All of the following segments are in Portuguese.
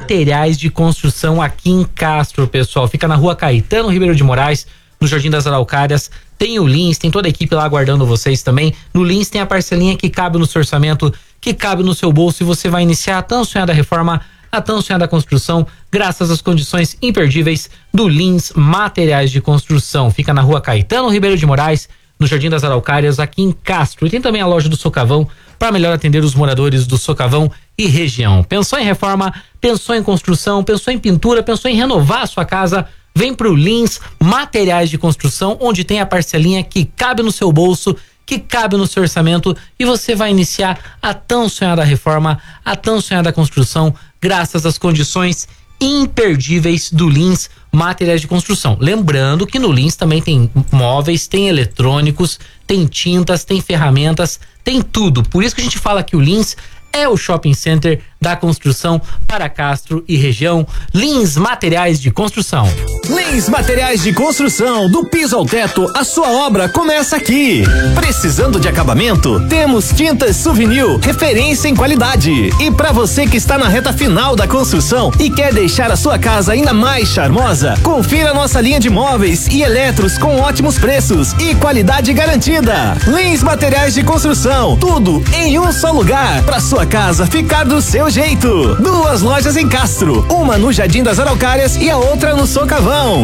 Materiais de Construção aqui em Castro, pessoal. Fica na Rua Caetano Ribeiro de Moraes, no Jardim das Araucárias. Tem o Lins, tem toda a equipe lá aguardando vocês também. No Lins tem a parcelinha que cabe no seu orçamento, que cabe no seu bolso, e você vai iniciar a tão sonhada reforma, a tão sonhada construção, graças às condições imperdíveis do Lins Materiais de Construção. Fica na Rua Caetano Ribeiro de Moraes, no Jardim das Araucárias, aqui em Castro. E tem também a loja do Socavão, para melhor atender os moradores do Socavão e região. Pensou em reforma, pensou em construção, pensou em pintura, pensou em renovar a sua casa? Vem pro Lins Materiais de Construção, onde tem a parcelinha que cabe no seu bolso, que cabe no seu orçamento, e você vai iniciar a tão sonhada reforma, a tão sonhada construção, graças às condições imperdíveis do Lins Materiais de Construção. Lembrando que no Lins também tem móveis, tem eletrônicos, tem tintas, tem ferramentas, tem tudo. Por isso que a gente fala que o Lins é o shopping center da construção para Castro e região. Lins Materiais de Construção. Lins Materiais de Construção, do piso ao teto, a sua obra começa aqui. Precisando de acabamento? Temos Tintas Souvenir, referência em qualidade. E para você que está na reta final da construção e quer deixar a sua casa ainda mais charmosa, confira nossa linha de móveis e eletros com ótimos preços e qualidade garantida. Lins Materiais de Construção, tudo em um só lugar, para sua casa ficar do seu jeito. 2 lojas em Castro, uma no Jardim das Araucárias e a outra no Socavão.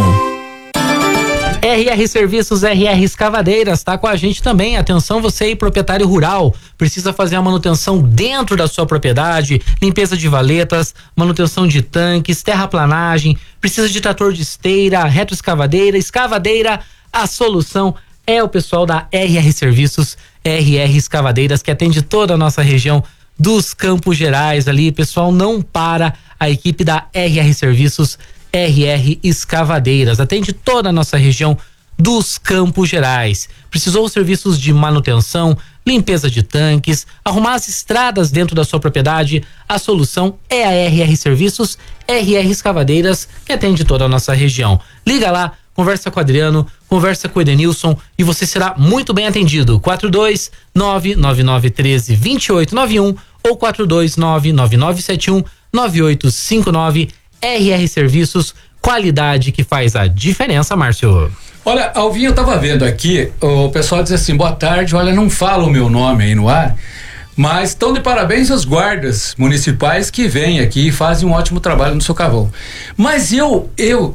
RR Serviços, RR Escavadeiras, tá com a gente também. Atenção, você aí, proprietário rural, precisa fazer a manutenção dentro da sua propriedade, limpeza de valetas, manutenção de tanques, terraplanagem, precisa de trator de esteira, retroescavadeira, escavadeira. A solução é o pessoal da RR Serviços, RR Escavadeiras, que atende toda a nossa região dos Campos Gerais ali. Pessoal, não para, a equipe da RR Serviços, RR Escavadeiras, atende toda a nossa região dos Campos Gerais. Precisou serviços de manutenção, limpeza de tanques, arrumar as estradas dentro da sua propriedade? A solução é a RR Serviços, RR Escavadeiras, que atende toda a nossa região. Liga lá, conversa com o Adriano, conversa com o Edenilson e você será muito bem atendido. 42999132891 ou 42999719859. RR Serviços, qualidade que faz a diferença, Márcio. Olha, Alvinho, eu tava vendo aqui, o pessoal diz assim, boa tarde, olha, não fala o meu nome aí no ar, mas estão de parabéns os guardas municipais que vêm aqui e fazem um ótimo trabalho no Socavão. Mas eu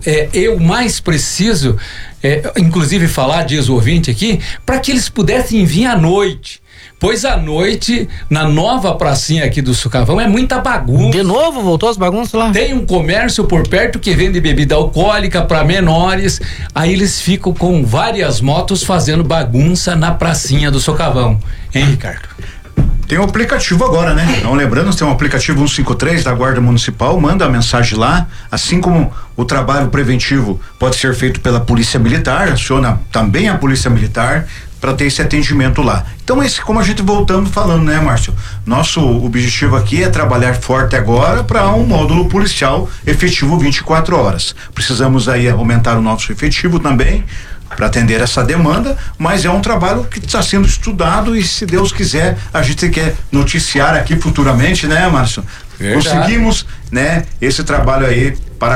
mais preciso, inclusive falar, diz o ouvinte aqui, para que eles pudessem vir à noite. Pois à noite, na nova pracinha aqui do Socavão, é muita bagunça. De novo, voltou as bagunças lá? Tem um comércio por perto que vende bebida alcoólica para menores. Aí eles ficam com várias motos fazendo bagunça na pracinha do Socavão. Hein, Ricardo? Tem um aplicativo agora, né? Não lembrando, tem um aplicativo 153 da Guarda Municipal, manda a mensagem lá, assim como o trabalho preventivo pode ser feito pela Polícia Militar, aciona também a Polícia Militar para ter esse atendimento lá. Então, como a gente voltando falando, né, Márcio? Nosso objetivo aqui é trabalhar forte agora para um módulo policial efetivo 24 horas. Precisamos aí aumentar o nosso efetivo também para atender essa demanda, mas é um trabalho que está sendo estudado e, se Deus quiser, a gente quer noticiar aqui futuramente, né, Márcio? Verdade. Conseguimos, né, esse trabalho aí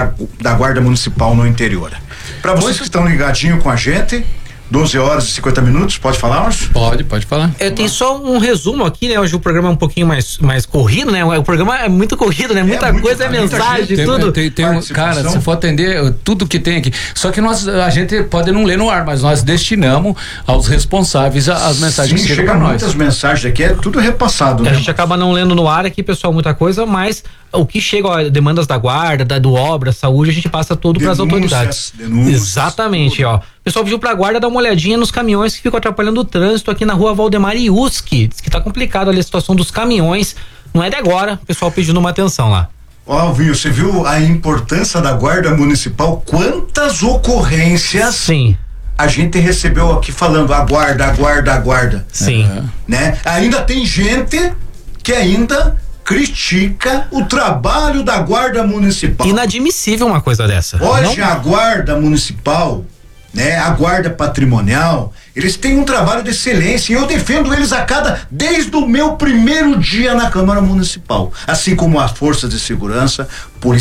da Guarda Municipal no interior. Para vocês que estão ligadinhos com a gente, 12 horas e 50 minutos, pode falar, Márcio? Pode falar. Tem só um resumo aqui, né? Hoje o programa é um pouquinho mais corrido, né? O programa é muito corrido, né? Muita coisa, mensagem, tudo. Cara, se for atender tudo que tem aqui. Só que a gente pode não ler no ar, mas nós destinamos aos responsáveis as mensagens que chegam pra nós. Muitas mensagens aqui, é tudo repassado, né? A gente acaba não lendo no ar aqui, pessoal, muita coisa, mas o que chega, ó, demandas da guarda, do obra, saúde, a gente passa tudo para as autoridades. Exatamente, tudo. Ó. O pessoal pediu pra guarda dar uma olhadinha nos caminhões que ficam atrapalhando o trânsito aqui na rua Valdemar Iuski. Diz que tá complicado ali a situação dos caminhões. Não é de agora, o pessoal pedindo uma atenção lá. Ó, Vinho, você viu a importância da Guarda Municipal? Quantas ocorrências Sim. a gente recebeu aqui falando aguarda. Sim. Né? Ainda tem gente que ainda critica o trabalho da Guarda Municipal. Inadmissível uma coisa dessa. Hoje a Guarda Municipal, né, a Guarda Patrimonial, eles têm um trabalho de excelência e eu defendo eles desde o meu primeiro dia na Câmara Municipal, assim como as forças de segurança,